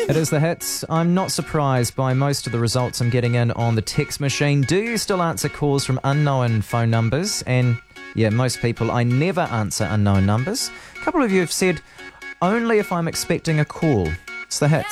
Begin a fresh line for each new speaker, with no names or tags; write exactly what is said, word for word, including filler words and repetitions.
It is the hits. I'm not surprised by most of the results I'm getting in on the text machine. Do you still answer calls from unknown phone numbers? And yeah, most people, I never answer unknown numbers. A couple of you have said, only if I'm expecting a call. It's the hits.